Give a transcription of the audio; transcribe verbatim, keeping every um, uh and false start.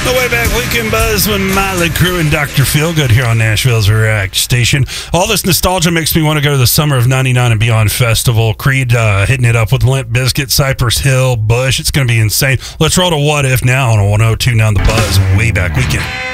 the Way Back Weekend Buzz with Miley Crew and Doctor Feelgood here on Nashville's React Station. All this nostalgia makes me want to go to the Summer of ninety-nine and Beyond Festival. Creed uh, hitting it up with Limp Bizkit, Cypress Hill, Bush. It's going to be insane. Let's roll to What If now on one oh two point nine The Buzz. Way Back Weekend.